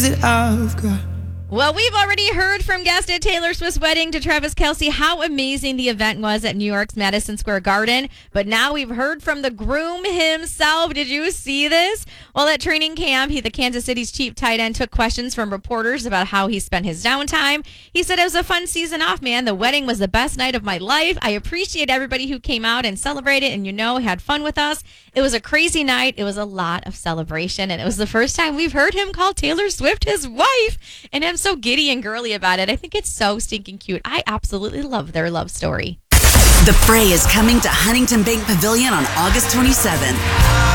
Well, we've already heard from guest at Taylor Swift's wedding to Travis Kelce how amazing the event was at New York's Madison Square Garden. But now we've heard from the groom himself. Did you see this? Well, at training camp, the Kansas City's chief tight end took questions from reporters about how he spent his downtime. He said, it was a fun season off, man. The wedding was the best night of my life. I appreciate everybody who came out and celebrated and, had fun with us. It was a crazy night. It was a lot of celebration. And it was the first time we've heard him call Taylor Swift his wife. And I'm so giddy and girly about it. I think it's so stinking cute. I absolutely love their love story. The Fray is coming to Huntington Bank Pavilion on August 27th.